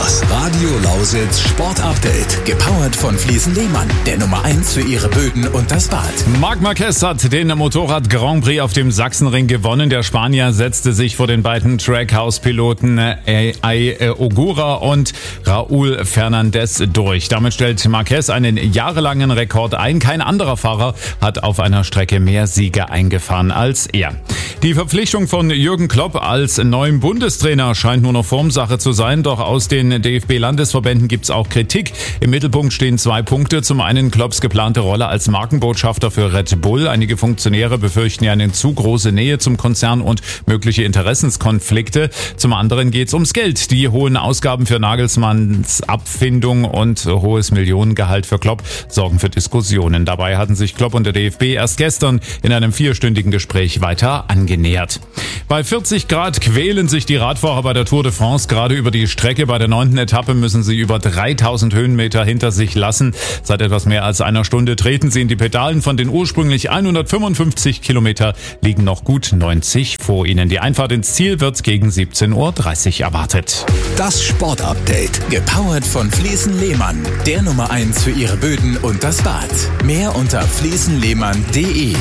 Das Radio Lausitz Sport Update. Gepowert von Fliesen Lehmann, der Nummer 1 für ihre Böden und das Bad. Marc Marquez hat den Motorrad Grand Prix auf dem Sachsenring gewonnen. Der Spanier setzte sich vor den beiden Trackhouse-Piloten Ogura und Raúl Fernández durch. Damit stellt Marquez einen jahrelangen Rekord ein. Kein anderer Fahrer hat auf einer Strecke mehr Siege eingefahren als er. Die Verpflichtung von Jürgen Klopp als neuem Bundestrainer scheint nur noch Formsache zu sein, doch aus den DFB-Landesverbänden gibt's auch Kritik. Im Mittelpunkt stehen 2 Punkte. Zum einen Klopps geplante Rolle als Markenbotschafter für Red Bull. Einige Funktionäre befürchten ja eine zu große Nähe zum Konzern und mögliche Interessenskonflikte. Zum anderen geht's ums Geld. Die hohen Ausgaben für Nagelsmanns Abfindung und hohes Millionengehalt für Klopp sorgen für Diskussionen. Dabei hatten sich Klopp und der DFB erst gestern in einem 4-stündigen Gespräch weiter angenähert. Bei 40 Grad quälen sich die Radfahrer bei der Tour de France gerade über die Strecke. Bei der 9. Etappe müssen sie über 3000 Höhenmeter hinter sich lassen. Seit etwas mehr als einer Stunde treten sie in die Pedalen. Von den ursprünglich 155 Kilometer liegen noch gut 90 vor ihnen. Die Einfahrt ins Ziel wird gegen 17:30 Uhr erwartet. Das Sport Update. Gepowert von Fliesen Lehmann, der Nummer 1 für ihre Böden und das Bad. Mehr unter fliesenlehmann.de.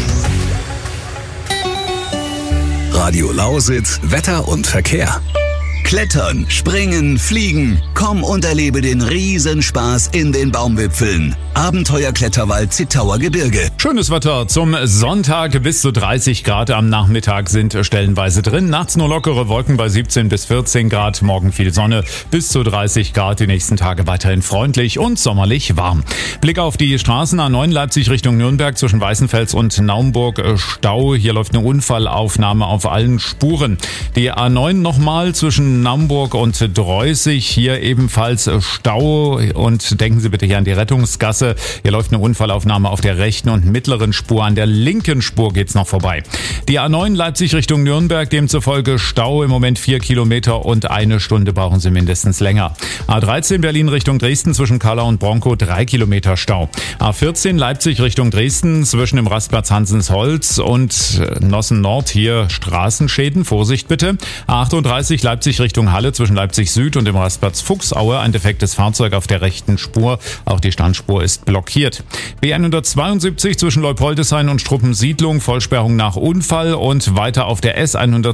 Radio Lausitz, Wetter und Verkehr. Klettern, springen, fliegen. Komm und erlebe den Riesenspaß in den Baumwipfeln. Abenteuerkletterwald Zittauer Gebirge. Schönes Wetter zum Sonntag. Bis zu 30 Grad am Nachmittag sind stellenweise drin. Nachts nur lockere Wolken bei 17 bis 14 Grad. Morgen viel Sonne. Bis zu 30 Grad. Die nächsten Tage weiterhin freundlich und sommerlich warm. Blick auf die Straßen. A9 Leipzig Richtung Nürnberg zwischen Weißenfels und Naumburg Stau. Hier läuft eine Unfallaufnahme auf allen Spuren. Die A9 nochmal zwischen Naumburg und Dreußig. Hier ebenfalls Stau. Und denken Sie bitte hier an die Rettungsgasse. Hier läuft eine Unfallaufnahme auf der rechten und mittleren Spur. An der linken Spur geht's noch vorbei. Die A9 Leipzig Richtung Nürnberg, demzufolge Stau. Im Moment 4 Kilometer und 1 Stunde brauchen Sie mindestens länger. A13 Berlin Richtung Dresden zwischen Kalla und Bronkow 3 Kilometer Stau. A14 Leipzig Richtung Dresden zwischen dem Rastplatz Hansensholz und Nossen Nord hier Straßenschäden. Vorsicht bitte. A38 Leipzig Richtung Halle zwischen Leipzig Süd und dem Rastplatz Fuchsaue. Ein defektes Fahrzeug auf der rechten Spur. Auch die Standspur ist blockiert. B172 zwischen Leupoldeshain und Struppensiedlung, Vollsperrung nach Unfall und weiter auf der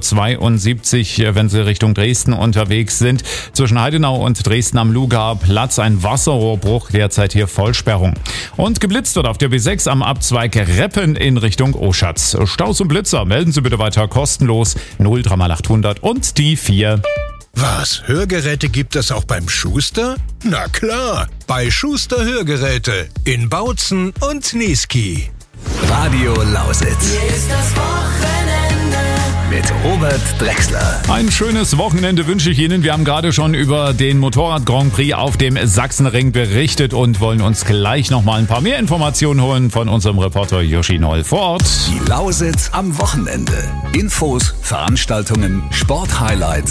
S172, wenn Sie Richtung Dresden unterwegs sind. Zwischen Heidenau und Dresden am Lugar Platz ein Wasserrohrbruch, derzeit hier Vollsperrung. Und geblitzt wird auf der B6 am Abzweig Reppen in Richtung Oschatz. Staus und Blitzer, melden Sie bitte weiter kostenlos 03800 und die 4. Was, Hörgeräte gibt es auch beim Schuster? Na klar, bei Schuster Hörgeräte in Bautzen und Niesky. Radio Lausitz. Hier ist das Wochenende mit Robert Drechsler. Ein schönes Wochenende wünsche ich Ihnen. Wir haben gerade schon über den Motorrad Grand Prix auf dem Sachsenring berichtet und wollen uns gleich nochmal ein paar mehr Informationen holen von unserem Reporter Joshi Noll vor Ort. Die Lausitz am Wochenende. Infos, Veranstaltungen, Sporthighlights